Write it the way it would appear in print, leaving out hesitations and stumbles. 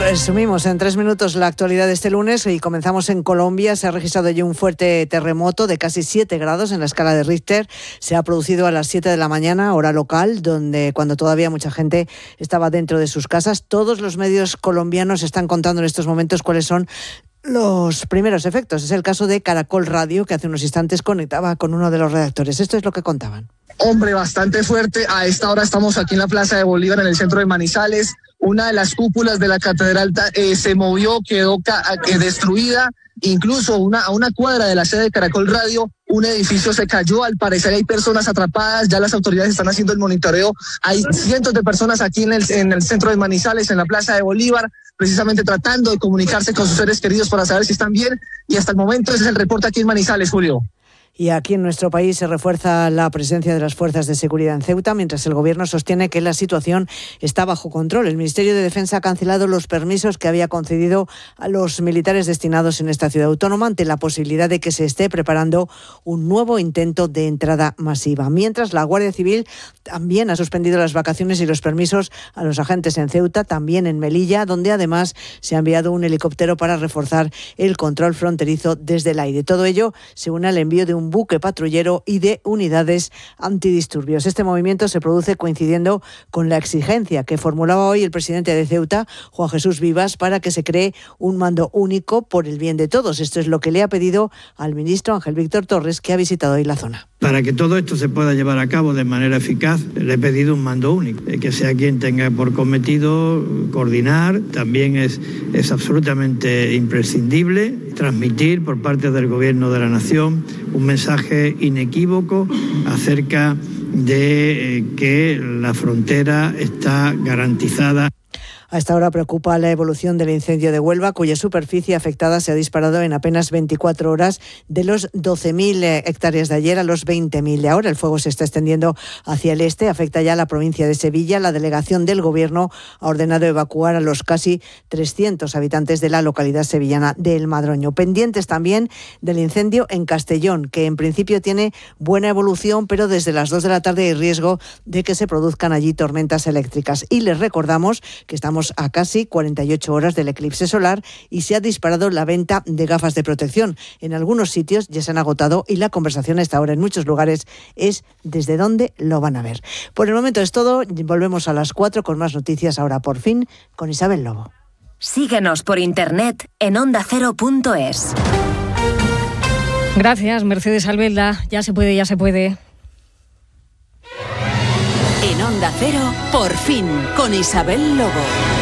Resumimos en 3 minutos la actualidad de este lunes y comenzamos en Colombia. Se ha registrado allí un fuerte terremoto de casi 7 grados en la escala de Richter. Se ha producido a las 7 de la mañana, hora local, cuando todavía mucha gente estaba dentro de sus casas. Todos los medios colombianos están contando en estos momentos cuáles son los primeros efectos. Es el caso de Caracol Radio, que hace unos instantes conectaba con uno de los redactores. Esto es lo que contaban. Hombre, bastante fuerte. A esta hora estamos aquí en la Plaza de Bolívar, en el centro de Manizales. Una de las cúpulas de la catedral se movió, quedó destruida. Incluso a una cuadra de la sede de Caracol Radio, un edificio se cayó. Al parecer hay personas atrapadas. Ya las autoridades están haciendo el monitoreo. Hay cientos de personas aquí en el centro de Manizales, en la Plaza de Bolívar, precisamente tratando de comunicarse con sus seres queridos para saber si están bien. Y hasta el momento ese es el reporte aquí en Manizales, Julio. Y aquí en nuestro país se refuerza la presencia de las fuerzas de seguridad en Ceuta, mientras el Gobierno sostiene que la situación está bajo control. El Ministerio de Defensa ha cancelado los permisos que había concedido a los militares destinados en esta ciudad autónoma ante la posibilidad de que se esté preparando un nuevo intento de entrada masiva. Mientras, la Guardia Civil también ha suspendido las vacaciones y los permisos a los agentes en Ceuta, también en Melilla, donde además se ha enviado un helicóptero para reforzar el control fronterizo desde el aire. Todo ello se une al envío de un buque patrullero y de unidades antidisturbios. Este movimiento se produce coincidiendo con la exigencia que formulaba hoy el presidente de Ceuta, Juan Jesús Vivas, para que se cree un mando único por el bien de todos. Esto es lo que le ha pedido al ministro Ángel Víctor Torres, que ha visitado hoy la zona. Para que todo esto se pueda llevar a cabo de manera eficaz, le he pedido un mando único, que sea quien tenga por cometido coordinar. También es absolutamente imprescindible transmitir por parte del Gobierno de la Nación un mensaje inequívoco acerca de que la frontera está garantizada. A esta hora preocupa la evolución del incendio de Huelva, cuya superficie afectada se ha disparado en apenas 24 horas, de los 12.000 hectáreas de ayer a los 20.000 de ahora. El fuego se está extendiendo hacia el este, afecta ya a la provincia de Sevilla. La delegación del Gobierno ha ordenado evacuar a los casi 300 habitantes de la localidad sevillana de El Madroño. Pendientes también del incendio en Castellón, que en principio tiene buena evolución, pero desde las 2 de la tarde hay riesgo de que se produzcan allí tormentas eléctricas. Y les recordamos que estamos a casi 48 horas del eclipse solar y se ha disparado la venta de gafas de protección. En algunos sitios ya se han agotado y la conversación a esta hora en muchos lugares es desde dónde lo van a ver. Por el momento es todo. Volvemos a las 4 con más noticias, ahora por fin con Isabel Lobo. Síguenos por internet en ondacero.es. Gracias, Mercedes Albelda. Ya se puede. En Onda Cero, por fin, con Isabel Lobo.